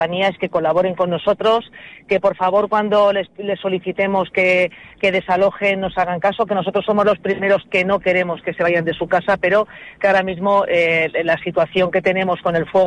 es que colaboren con nosotros, que por favor cuando les solicitemos que desalojen nos hagan caso, que nosotros somos los primeros que no queremos que se vayan de su casa, pero que ahora mismo la situación que tenemos con el fuego